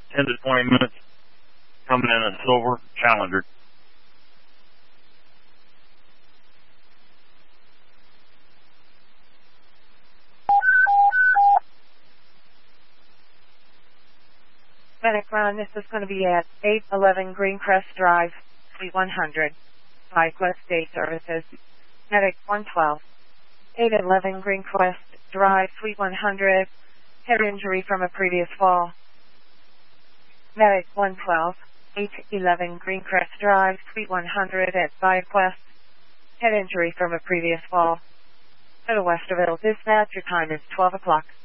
10 to 20 minutes, coming in a silver Challenger. Medic Ron, this is going to be at 811 Greencrest Drive, Suite 100, FlyQuest Day Services. Medic 112, 811 Greencrest Drive, Suite 100, head injury from a previous fall. Medic 112, 811 Greencrest Drive, Suite 100 at FlyQuest, head injury from a previous fall. To the west of Dispatch, your time is 12 o'clock.